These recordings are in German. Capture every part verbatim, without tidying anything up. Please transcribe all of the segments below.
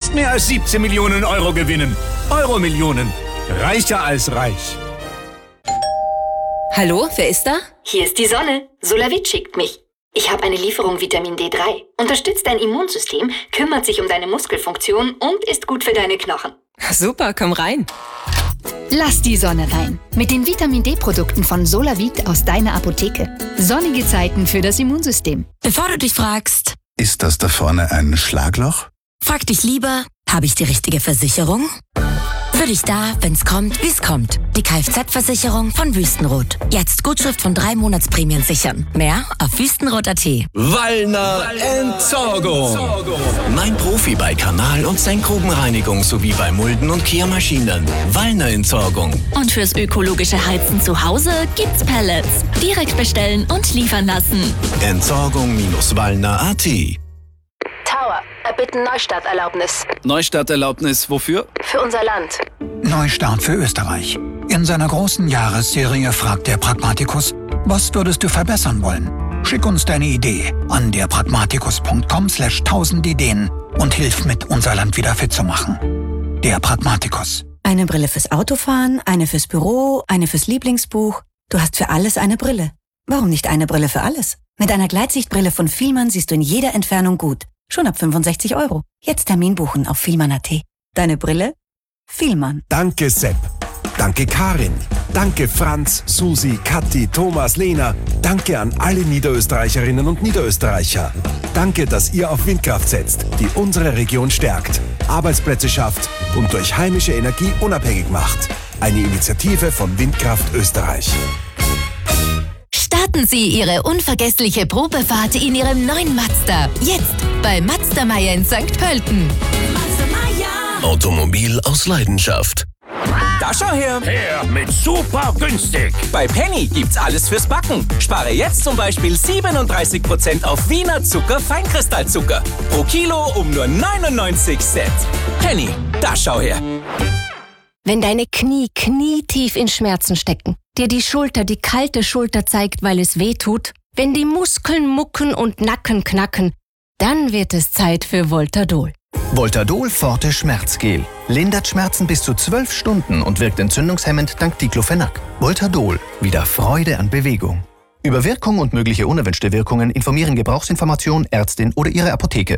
Jetzt mehr als siebzehn Millionen Euro gewinnen. Euro-Millionen. Reicher als reich. Hallo, wer ist da? Hier ist die Sonne. Solavit schickt mich. Ich habe eine Lieferung Vitamin D drei. Unterstützt dein Immunsystem, kümmert sich um deine Muskelfunktion und ist gut für deine Knochen. Super, komm rein. Lass die Sonne rein. Mit den Vitamin D-Produkten von Solavit aus deiner Apotheke. Sonnige Zeiten für das Immunsystem. Bevor du dich fragst, ist das da vorne ein Schlagloch? frag dich lieber, habe ich die richtige Versicherung? Für dich da, wenn's kommt, wie's kommt. Die Kfz-Versicherung von Wüstenrot. Jetzt Gutschrift von drei Monatsprämien sichern. Mehr auf wüstenrot punkt at. Wallner Entsorgung. Mein Profi bei Kanal- und Senkgrubenreinigung sowie bei Mulden- und Kehrmaschinen. Wallner Entsorgung. Und fürs ökologische Heizen zu Hause gibt's Pellets. Direkt bestellen und liefern lassen. Entsorgung-wallner punkt at. Tower, erbitten Neustarterlaubnis. Neustarterlaubnis wofür? Für unser Land. Neustart für Österreich. In seiner großen Jahresserie fragt der Pragmatikus, was würdest du verbessern wollen? Schick uns deine Idee an derpragmatikus punkt com slash tausend Ideen und hilf mit, unser Land wieder fit zu machen. Der Pragmatikus. Eine Brille fürs Autofahren, eine fürs Büro, eine fürs Lieblingsbuch. Du hast für alles eine Brille. Warum nicht eine Brille für alles? Mit einer Gleitsichtbrille von Fielmann siehst du in jeder Entfernung gut. Schon ab fünfundsechzig Euro. Jetzt Termin buchen auf fielmann punkt at. Deine Brille? Fielmann. Danke Sepp. Danke Karin. Danke Franz, Susi, Kathi, Thomas, Lena. Danke an alle Niederösterreicherinnen und Niederösterreicher. Danke, dass ihr auf Windkraft setzt, die unsere Region stärkt, Arbeitsplätze schafft und durch heimische Energie unabhängig macht. Eine Initiative von Windkraft Österreich. Starten Sie Ihre unvergessliche Probefahrt in Ihrem neuen Mazda. Jetzt bei Mazda Meier in Sankt Pölten. Automobil aus Leidenschaft. Da schau her! Her mit super günstig! Bei Penny gibt's alles fürs Backen. Spare jetzt zum Beispiel siebenunddreißig Prozent auf Wiener Zucker Feinkristallzucker. Pro Kilo um nur neunundneunzig Cent. Penny, da schau her! Wenn deine Knie knietief in Schmerzen stecken, dir die Schulter die kalte Schulter zeigt, weil es weh tut, wenn die Muskeln mucken und Nacken knacken, dann wird es Zeit für Voltadol. Voltadol Forte Schmerzgel. Lindert Schmerzen bis zu zwölf Stunden und wirkt entzündungshemmend dank Diclofenac. Voltadol. Wieder Freude an Bewegung. Über Wirkung und mögliche unerwünschte Wirkungen informieren Gebrauchsinformation, Ärztin oder Ihre Apotheke.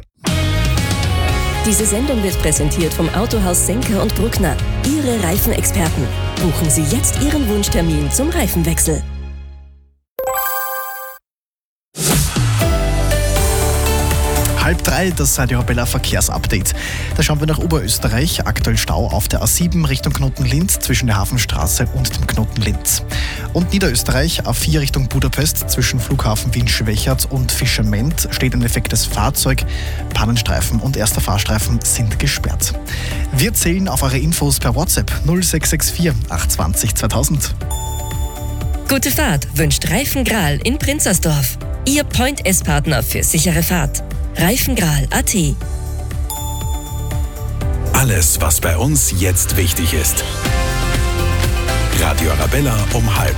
Diese Sendung wird präsentiert vom Autohaus Senker und Bruckner. Ihre Reifenexperten. Buchen Sie jetzt Ihren Wunschtermin zum Reifenwechsel. Halb drei, das Radio Arabella Verkehrsupdate. Da schauen wir nach Oberösterreich. Aktuell Stau auf der A sieben Richtung Knoten-Linz zwischen der Hafenstraße und dem Knoten-Linz. Und Niederösterreich A vier Richtung Budapest zwischen Flughafen Wien-Schwechat und Fischerment steht ein defektes Fahrzeug. Pannenstreifen und erster Fahrstreifen sind gesperrt. Wir zählen auf eure Infos per WhatsApp null sechs sechs vier acht zwei null zweitausend. Gute Fahrt wünscht Reifengral in Prinzersdorf. Ihr Point-S-Partner für sichere Fahrt. reifengral punkt at. Alles, was bei uns jetzt wichtig ist. Radio Arabella um halb.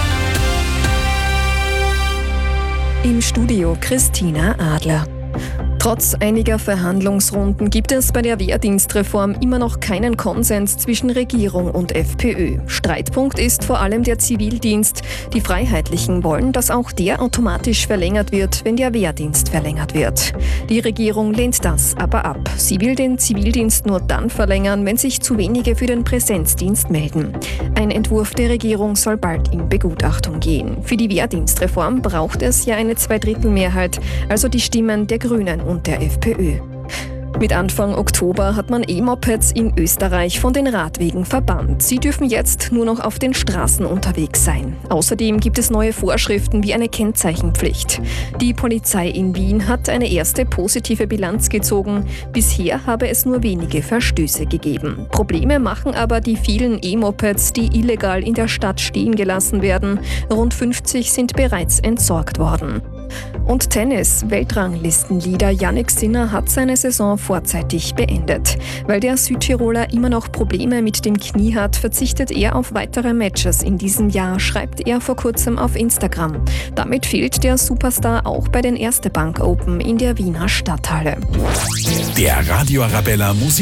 Im Studio Christina Adler. Trotz einiger Verhandlungsrunden gibt es bei der Wehrdienstreform immer noch keinen Konsens zwischen Regierung und FPÖ. Streitpunkt ist vor allem der Zivildienst. Die Freiheitlichen wollen, dass auch der automatisch verlängert wird, wenn der Wehrdienst verlängert wird. Die Regierung lehnt das aber ab. Sie will den Zivildienst nur dann verlängern, wenn sich zu wenige für den Präsenzdienst melden. Ein Entwurf der Regierung soll bald in Begutachtung gehen. Für die Wehrdienstreform braucht es ja eine Zweidrittelmehrheit, also die Stimmen der Grünen und der FPÖ. Mit Anfang Oktober hat man E-Mopeds in Österreich von den Radwegen verbannt. Sie dürfen jetzt nur noch auf den Straßen unterwegs sein. Außerdem gibt es neue Vorschriften wie eine Kennzeichenpflicht. Die Polizei in Wien hat eine erste positive Bilanz gezogen. Bisher habe es nur wenige Verstöße gegeben. Probleme machen aber die vielen E-Mopeds, die illegal in der Stadt stehen gelassen werden. Rund fünfzig sind bereits entsorgt worden. Und Tennis. Weltranglistenleader Jannik Sinner hat seine Saison vorzeitig beendet. Weil der Südtiroler immer noch Probleme mit dem Knie hat, verzichtet er auf weitere Matches in diesem Jahr, schreibt er vor kurzem auf Instagram. Damit fehlt der Superstar auch bei den Erste Bank Open in der Wiener Stadthalle. Der Radio Arabella Musik